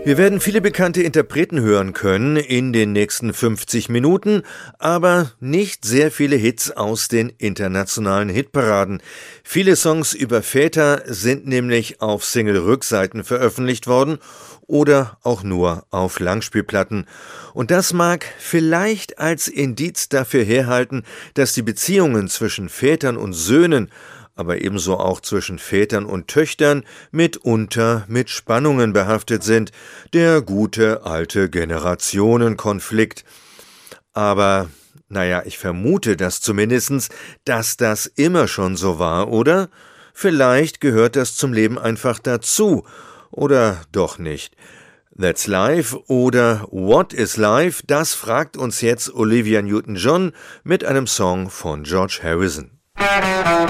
Wir werden viele bekannte Interpreten hören können in den nächsten 50 Minuten, aber nicht sehr viele Hits aus den internationalen Hitparaden. Viele Songs über Väter sind nämlich auf Single-Rückseiten veröffentlicht worden oder auch nur auf Langspielplatten. Und das mag vielleicht als Indiz dafür herhalten, dass die Beziehungen zwischen Vätern und Söhnen, aber ebenso auch zwischen Vätern und Töchtern mitunter mit Spannungen behaftet sind, der gute alte Generationenkonflikt. Aber, ich vermute das zumindest, dass das immer schon so war, oder? Vielleicht gehört das zum Leben einfach dazu, oder doch nicht? That's Life oder What is Life? Das fragt uns jetzt Olivia Newton-John mit einem Song von George Harrison.